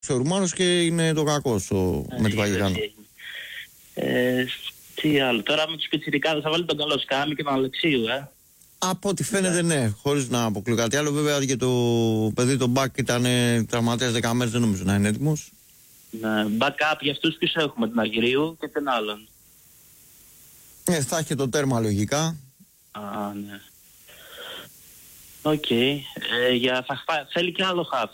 ο Ρουμάνος και είναι το κακός με την Παγικάνο. Τι άλλο, τώρα με τους πιτσιρικάδες θα βάλει τον Καλοσκάμι και τον Αλεξίου, Από ό,τι φαίνεται ναι, χωρίς να αποκλείω κάτι άλλο. Βέβαια και το παιδί το Μπακ ήταν τραυματίας 10 μέρες, δεν νομίζω να είναι έτοιμος. Ναι, backup για αυτούς ποιους έχουμε, τον Αργυρίου και τον άλλον. Θα έχει το τέρμα λογικά. Ναι. Οκ. Θέλει και άλλο χαφ,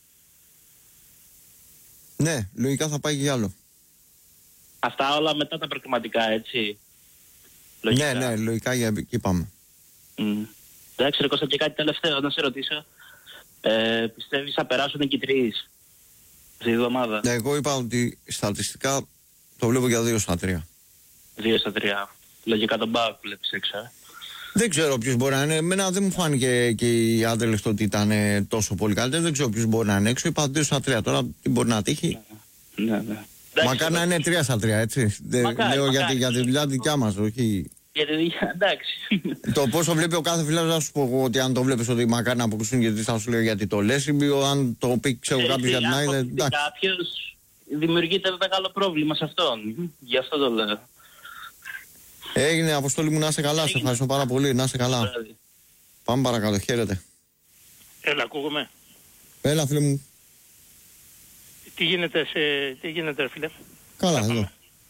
Ναι, λογικά θα πάει και άλλο. Αυτά όλα μετά τα προκριματικά, έτσι. Λογικά. Ναι, λογικά για εκεί πάμε. Εντάξει, ρε Κώστα, και κάτι τελευταίο να σε ρωτήσω. Πιστεύεις θα περάσουν και οι τρεις αυτή τη εβδομάδα? Ναι, εγώ είπα ότι στατιστικά το βλέπω για 2-3. 2-3. Λογικά τον Μπάουκ βλέπεις έξω. Δεν ξέρω ποιος μπορεί να είναι. Εμένα δεν μου φάνηκε και η Άντελεχτ ότι ήταν τόσο πολύ καλύτερο. Δεν ξέρω ποιος μπορεί να είναι έξω. Είπα 2-3. Τώρα τι μπορεί να τύχει. Ναι. Μακάρι να είναι 3-3, έτσι. Λέω για τη δουλειά δικιά μας, όχι. Για τη δουλειά, εντάξει. Το πόσο βλέπει ο κάθε φίλος, να σου πω ότι αν το βλέπεις ότι μακάρι να αποκλειστούν, γιατί θα σου λέω γιατί το λες, ή αν το πει ξέρω κάποιος για την άλλη. Κάποιος δημιουργείται μεγάλο πρόβλημα σε αυτόν. Γι' αυτό το λέω. Έγινε, Αποστόλη μου, να είσαι καλά. Σε ευχαριστώ πάρα πολύ. Να είσαι καλά. Πάμε παρακάτω. Χαίρετε. Έλα, ακούγομαι. Έλα, φίλε μου. Τι γίνεται, φίλε? Καλά, εδώ.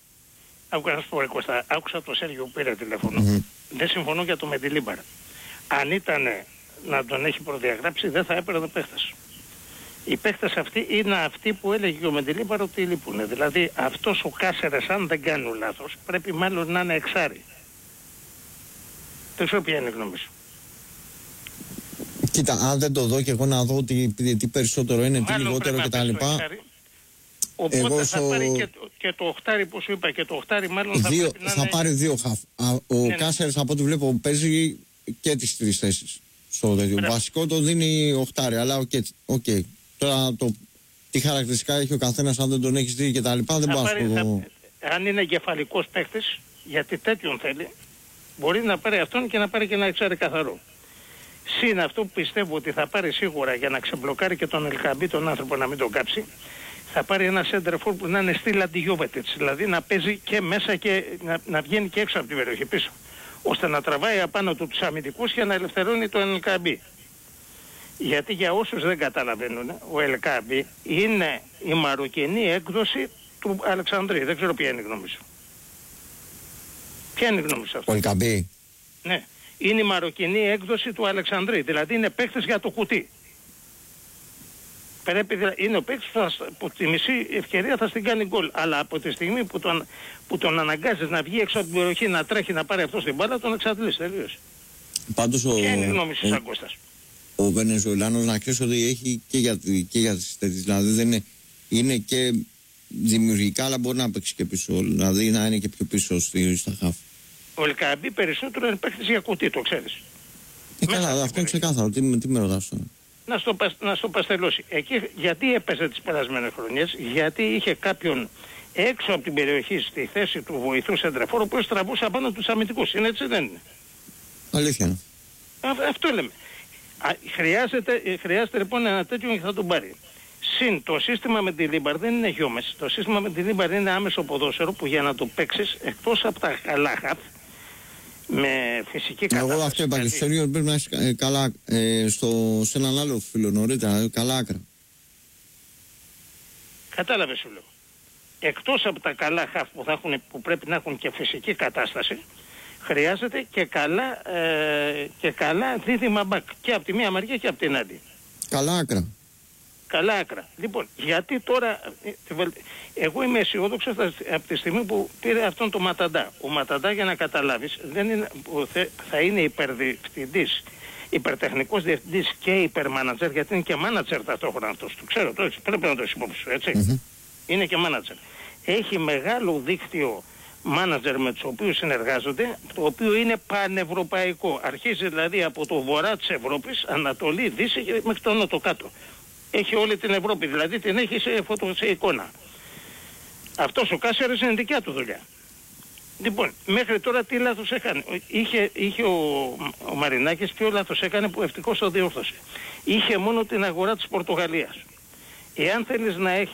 Άκουσα το Σέργιο που πήρε τηλέφωνο. Δεν συμφωνώ για το Μεντιλίμπαρ. Αν ήταν να τον έχει προδιαγράψει, δεν θα έπαιρνε παίχτες. Οι παίχτες αυτοί είναι αυτοί που έλεγε και ο Μεντιλίμπαρ ότι λείπουν. Δηλαδή αυτός ο Κάσερες, αν δεν κάνουν λάθος, πρέπει μάλλον να είναι εξάρι. Δεν ξέρω ποια είναι η γνώμη σου. Κοίτα, αν δεν το δω και εγώ να δω τι περισσότερο είναι, τι λιγότερο κτλ. Οπότε θα πάρει και το οχτάρι που σου είπα, και το οχτάρι μάλλον θα πάρει δύο χαφ. Ο Κάσερες από ό,τι βλέπω παίζει και τις τρεις θέσεις. Στο βασικό το δίνει οχτάρι, αλλά οκ. Τώρα τι χαρακτηριστικά έχει ο καθένας, αν δεν τον έχεις δει και τα λοιπά, δεν πάω στο... Αν είναι κεφαλικός παίκτης, γιατί τέτοιον θέλει, μπορεί να πάρει αυτόν και να πάρει και ένα εξάρι καθαρό. Συν αυτό που πιστεύω ότι θα πάρει σίγουρα για να ξεμπλοκάρει και τον Ελκαμπή, τον άνθρωπο, να μην τον κάψει, θα πάρει ένα σέντερφορ που να είναι στυλ αντιγιόβετετς, δηλαδή να παίζει και μέσα και να βγαίνει και έξω από την περιοχή πίσω, ώστε να τραβάει απάνω του τους αμυντικούς και να ελευθερώνει τον Ελκαμπή. Γιατί για όσους δεν καταλαβαίνουν, ο Ελκαμπή είναι η μαροκινή έκδοση του Αλεξανδρή. Δεν ξέρω ποια είναι η γνώμη σου. Ποια είναι η γνώμη σου αυτό? Ο Ελκαμπή. Ναι. Είναι η μαροκινή έκδοση του Αλεξανδρή. Δηλαδή είναι παίκτης για το κουτί. Είναι ο παίκτης που τη μισή ευκαιρία θα στην κάνει γκολ. Αλλά από τη στιγμή που τον αναγκάζεις να βγει έξω από την περιοχή, να τρέχει να πάρει αυτό την μπάλα, τον εξαντλείς τελείως. Ποια είναι η γνώμη σου, σαν Κώστας? Ο Βενεζουελάνος, να ξέρεις ότι έχει και για τις τέτοιες. Δηλαδή δεν είναι και δημιουργικά, αλλά μπορεί να παίξει και πίσω. Δηλαδή να είναι και πιο πίσω στα χαφ. Ο Ελκαμπή περισσότερο είναι παίκτης για κουτί, το ξέρεις. Καλά, αυτό είναι ξεκάθαρο. Τι με ρωτάς τώρα? Να στο παστελώσει. Εκεί γιατί έπαιζε τις περασμένες χρονιές? Γιατί είχε κάποιον έξω από την περιοχή στη θέση του βοηθού σεντραφόρου που τραβούσε απάνω τους αμυντικούς. Είναι έτσι, δεν είναι? Αλήθεια είναι. Αυτό λέμε. Χρειάζεται λοιπόν ένα τέτοιο και θα τον πάρει. Συν το σύστημα με τη Λίμπαρ δεν είναι γιόμες. Το σύστημα με τη Λίμπαρ είναι άμεσο ποδόσφαιρο που για να το παίξεις, εκτός από τα καλά χαφ, με φυσική κατάσταση. Εγώ αυτό είπα και στο Ριο, πρέπει να έχει καλά σε έναν άλλο φίλο νωρίτερα, καλά άκρα. Κατάλαβε σου λέω. Εκτός από τα καλά χαφ που πρέπει να έχουν και φυσική κατάσταση, χρειάζεται και καλά δίδυμα μπακ. Και από τη μία μεριά και από την άλλη. Καλά άκρα. Καλά άκρα. Λοιπόν, γιατί τώρα... Εγώ είμαι αισιόδοξος από τη στιγμή που πήρε αυτόν τον Ματαντά. Ο Ματαντά, για να καταλάβεις, θα είναι υπερδιευθυντής, υπερτεχνικός διευθυντής και υπερμάνατζερ, γιατί είναι και μάνατζερ ταυτόχρονα αυτός. Το ξέρω, πρέπει να το υπόψη σου, έτσι. Είναι και μάνατζερ. Έχει μεγάλο δίκτυο μάνατζερ με τους οποίους συνεργάζονται, το οποίο είναι πανευρωπαϊκό. Αρχίζει δηλαδή από το βορρά της Ευρώπης, Ανατολή, Δύση και μέχρι το νότο κάτω. Έχει όλη την Ευρώπη, δηλαδή την έχει σε εικόνα. Αυτός ο Κάσερες είναι δικιά του δουλειά. Λοιπόν, μέχρι τώρα τι λάθος έκανε? Είχε ο Μαρινάκης ποιο λάθος έκανε που ευτυχώς το διόρθωσε? Είχε μόνο την αγορά της Πορτογαλίας. Εάν θέλεις να έχεις